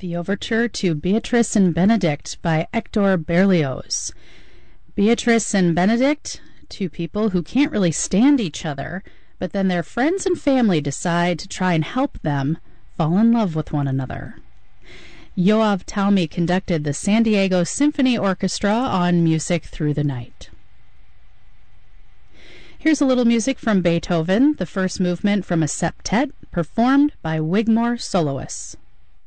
The overture to Beatrice and Benedict by Hector Berlioz. Beatrice and Benedict, two people who can't really stand each other, but then their friends and family decide to try and help them fall in love with one another. Yoav Talmi conducted the San Diego Symphony Orchestra on Music Through the Night. Here's a little music from Beethoven, the first movement from a septet, performed by Wigmore soloists.